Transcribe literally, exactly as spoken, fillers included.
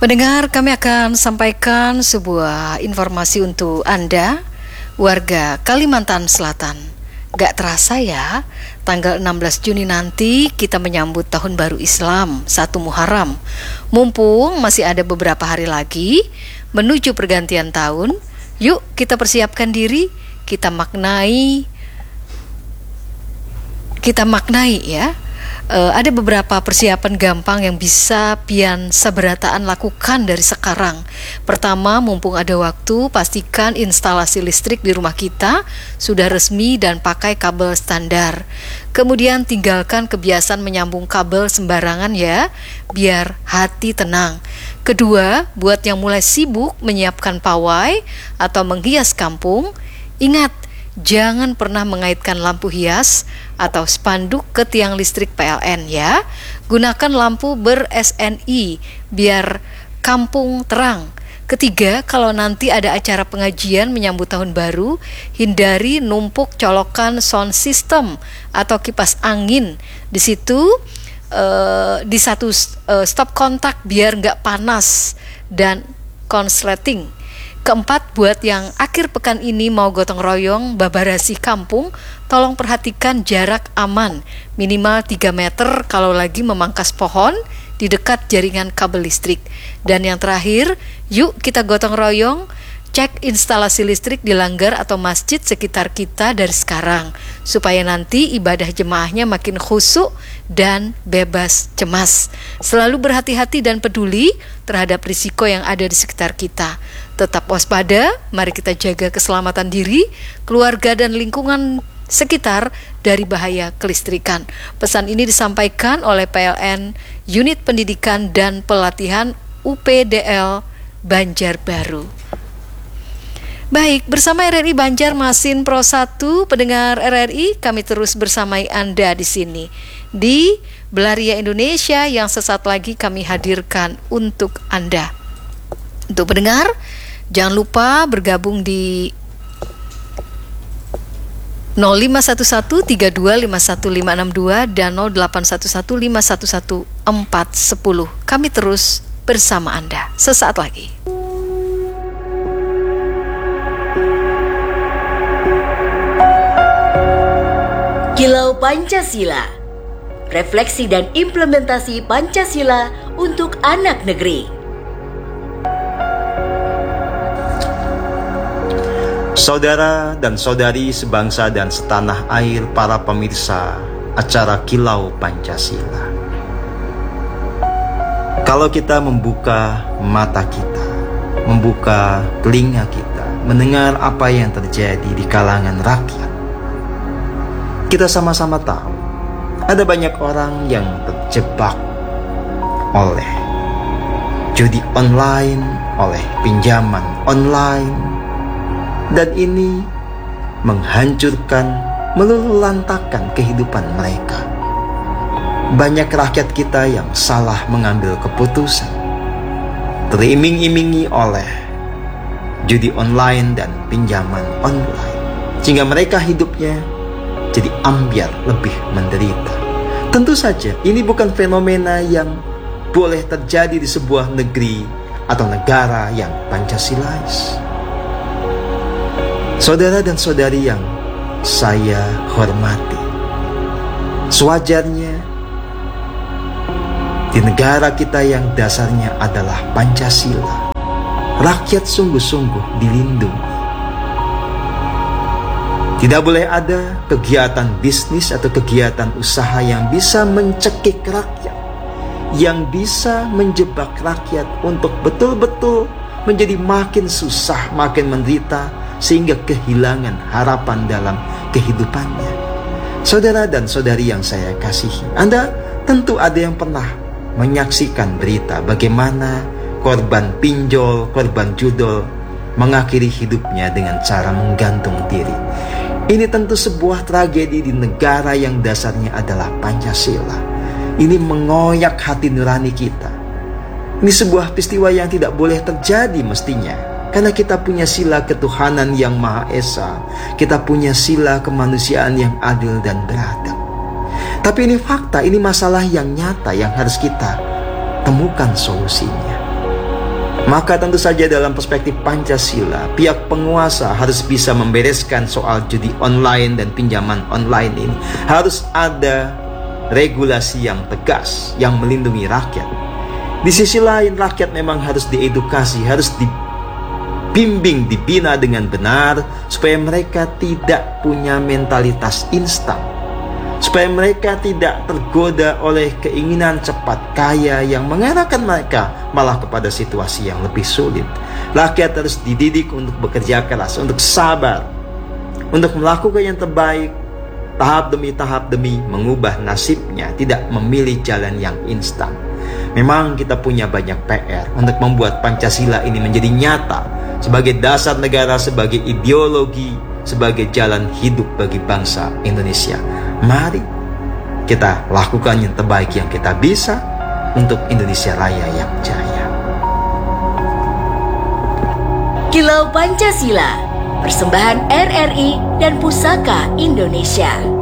Pendengar, kami akan sampaikan sebuah informasi untuk Anda, warga Kalimantan Selatan. Gak terasa ya, tanggal enam belas Juni nanti kita menyambut Tahun Baru Islam, satu Muharram. Mumpung masih ada beberapa hari lagi menuju pergantian tahun, yuk kita persiapkan diri, kita maknai, kita maknai ya. Uh, ada beberapa persiapan gampang yang bisa pian saberataan lakukan dari sekarang. Pertama, mumpung ada waktu, pastikan instalasi listrik di rumah kita sudah resmi dan pakai kabel standar. Kemudian tinggalkan kebiasaan menyambung kabel sembarangan ya, biar hati tenang. Kedua, buat yang mulai sibuk menyiapkan pawai atau menghias kampung, ingat, jangan pernah mengaitkan lampu hias atau spanduk ke tiang listrik P L N ya. Gunakan lampu ber-S N I biar kampung terang. Ketiga, kalau nanti ada acara pengajian menyambut tahun baru, hindari numpuk colokan sound system atau kipas angin di situ, uh, di satu uh, stop kontak biar nggak panas dan konsleting. Keempat, buat yang akhir pekan ini mau gotong royong babarasi kampung, tolong perhatikan jarak aman, minimal tiga meter kalau lagi memangkas pohon di dekat jaringan kabel listrik. Dan yang terakhir, yuk kita gotong royong, cek instalasi listrik di langgar atau masjid sekitar kita dari sekarang, supaya nanti ibadah jemaahnya makin khusyuk dan bebas cemas. Selalu berhati-hati dan peduli terhadap risiko yang ada di sekitar kita. Tetap waspada, mari kita jaga keselamatan diri, keluarga dan lingkungan sekitar dari bahaya kelistrikan. Pesan ini disampaikan oleh P L N Unit Pendidikan dan Pelatihan U P D L Banjarbaru. Baik, bersama R R I Banjarmasin Pro satu, pendengar R R I, kami terus bersamai Anda di sini di Belaria Indonesia yang sesaat lagi kami hadirkan untuk Anda. Untuk pendengar, jangan lupa bergabung di nol lima satu satu tiga dua lima satu lima enam dua dan nol delapan satu satu lima satu satu empat satu nol. Kami terus bersama Anda sesaat lagi. Kilau Pancasila, refleksi dan implementasi Pancasila untuk anak negeri. Saudara dan saudari sebangsa dan setanah air, para pemirsa acara Kilau Pancasila. Kalau kita membuka mata kita, membuka telinga kita, mendengar apa yang terjadi di kalangan rakyat, kita sama-sama tahu ada banyak orang yang terjebak oleh judi online, oleh pinjaman online, dan ini menghancurkan, meluluhlantakkan kehidupan mereka. Banyak rakyat kita yang salah mengambil keputusan, teriming-imingi oleh judi online dan pinjaman online, sehingga mereka hidupnya jadi ambyar, lebih menderita. Tentu saja ini bukan fenomena yang boleh terjadi di sebuah negeri atau negara yang Pancasilais. Saudara dan saudari yang saya hormati, sewajarnya di negara kita yang dasarnya adalah Pancasila, rakyat sungguh-sungguh dilindungi. Tidak boleh ada kegiatan bisnis atau kegiatan usaha yang bisa mencekik rakyat, yang bisa menjebak rakyat untuk betul-betul menjadi makin susah, makin menderita, sehingga kehilangan harapan dalam kehidupannya. Saudara dan saudari yang saya kasihi, Anda tentu ada yang pernah menyaksikan berita bagaimana korban pinjol, korban judol mengakhiri hidupnya dengan cara menggantung diri. Ini tentu sebuah tragedi di negara yang dasarnya adalah Pancasila. Ini mengoyak hati nurani kita. Ini sebuah peristiwa yang tidak boleh terjadi mestinya, karena kita punya sila ketuhanan yang Maha Esa. Kita punya sila kemanusiaan yang adil dan beradab. Tapi ini fakta, ini masalah yang nyata yang harus kita temukan solusinya. Maka tentu saja dalam perspektif Pancasila, pihak penguasa harus bisa membereskan soal judi online dan pinjaman online ini. Harus ada regulasi yang tegas yang melindungi rakyat. Di sisi lain, rakyat memang harus diedukasi, harus dibimbing, dibina dengan benar supaya mereka tidak punya mentalitas instan, supaya mereka tidak tergoda oleh keinginan cepat kaya yang mengarahkan mereka malah kepada situasi yang lebih sulit. Rakyat harus dididik untuk bekerja keras, untuk sabar, untuk melakukan yang terbaik, tahap demi tahap demi mengubah nasibnya, tidak memilih jalan yang instan. Memang kita punya banyak P R untuk membuat Pancasila ini menjadi nyata sebagai dasar negara, sebagai ideologi, sebagai jalan hidup bagi bangsa Indonesia. Mari kita lakukan yang terbaik yang kita bisa untuk Indonesia Raya yang jaya. Kilau Pancasila, persembahan R R I dan Pusaka Indonesia.